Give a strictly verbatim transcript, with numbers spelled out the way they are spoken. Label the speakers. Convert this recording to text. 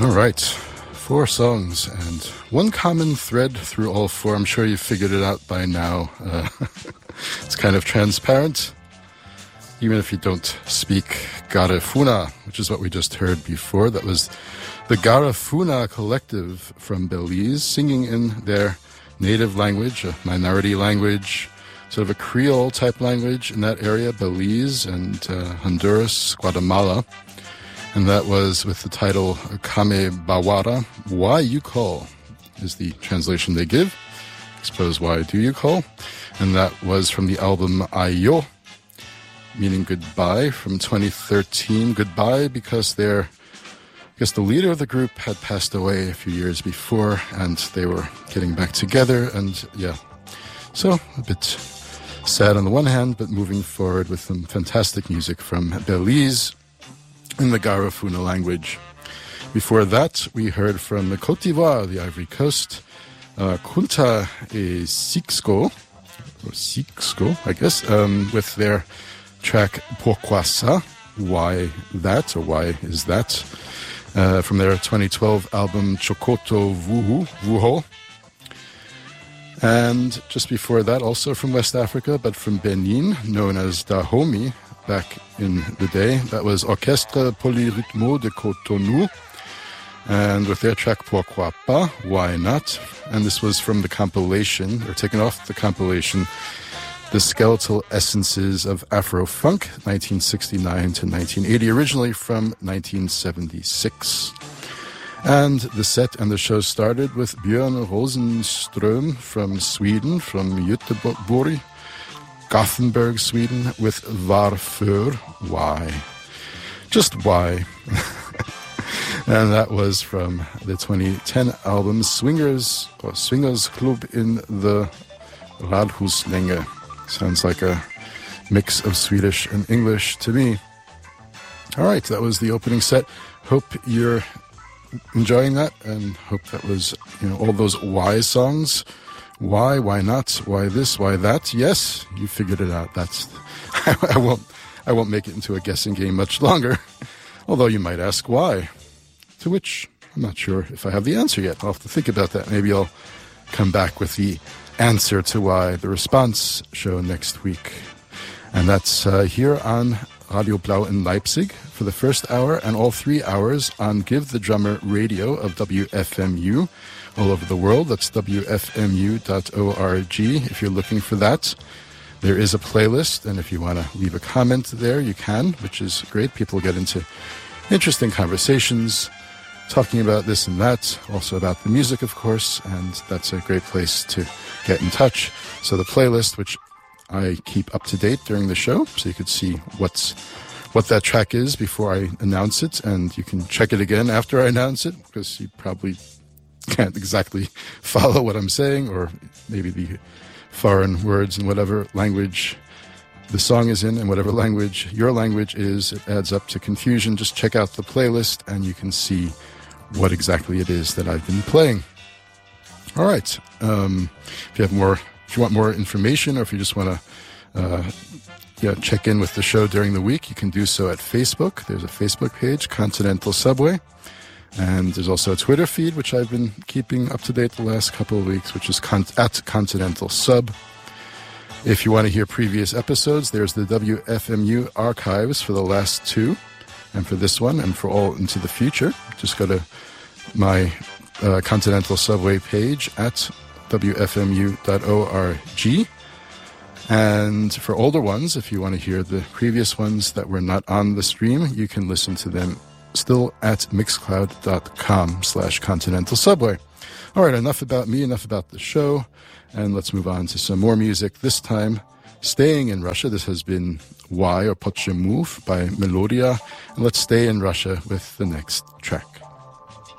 Speaker 1: All right, four songs and one common thread through all four. I'm sure you've figured it out by now. Uh, it's kind of transparent, even if you don't speak Garifuna, which is what we just heard before. That was the Garifuna Collective from Belize, singing in their native language, a minority language, sort of a Creole-type language in that area, Belize and uh, Honduras, Guatemala. And that was with the title Kame Bawara, Why You Call, is the translation they give. I suppose, why do you call? And that was from the album Ayo, meaning goodbye, from twenty thirteen. Goodbye because they're, I guess the leader of the group had passed away a few years before, and they were getting back together, and yeah. So, a bit sad on the one hand, but moving forward with some fantastic music from Belize in the Garifuna language. Before that, we heard from the Côte d'Ivoire, the Ivory Coast, uh, Kunta et Sixco, or Sixco, I guess, um, with their track Pourquoi Ça, Why That, or Why Is That, uh, from their twenty twelve album Chokoto Vuhu, Vuho. And just before that, also from West Africa, but from Benin, known as Dahomey, back in the day. That was Orchestre Polyrythmo de Cotonou, and with their track Pourquoi Pas, Why Not? And this was from the compilation, or taken off the compilation, The Skeletal Essences of Afro-Funk, nineteen sixty-nine to nineteen eighty, originally from nineteen seventy-six. And the set and the show started with Björn Rosenström from Sweden, from Göteborg, Gothenburg, Sweden, with Varför, Why. Just why. And that was from the twenty ten album Swingers, or Swingers Club in the Radhuslänge. Sounds like a mix of Swedish and English to me. All right, that was the opening set. Hope you're enjoying that, and hope that was, you know, all those why songs. Why, why not, why this, why that? Yes, you figured it out. That's I, I won't I won't make it into a guessing game much longer. Although you might ask why. To which I'm not sure if I have the answer yet. I'll have to think about that. Maybe I'll come back with the answer to why, the response show next week. And that's uh, here on Radio Blau in Leipzig for the first hour, and all three hours on Give the Drummer Radio of W F M U all over the world. That's W F M U dot org if you're looking for that. There is a playlist, and if you want to leave a comment there, you can, which is great. People get into interesting conversations, talking about this and that, also about the music, of course, and that's a great place to get in touch. So the playlist, which I keep up to date during the show, so you could see what's what that track is before I announce it, and you can check it again after I announce it, because you probably can't exactly follow what I'm saying, or maybe the foreign words in whatever language the song is in, and whatever language your language is, it adds up to confusion. Just check out the playlist and you can see what exactly it is that I've been playing. All right. Um, if you have more, if you want more information, or if you just want to uh, yeah, check in with the show during the week, you can do so at Facebook. There's a Facebook page, Continental Subway. And there's also a Twitter feed, which I've been keeping up to date the last couple of weeks, which is con- at Continental Sub. If you want to hear previous episodes, there's the W F M U archives for the last two, and for this one, and for all into the future. Just go to my uh, Continental Subway page at W F M U dot org. And for older ones, if you want to hear the previous ones that were not on the stream, you can listen to them still at mixcloud.com slash continental subway. All right, enough about me, enough about the show, and let's move on to some more music. This time, staying in Russia. This has been Why, or Почему by Melodia. And let's stay in Russia with the next track.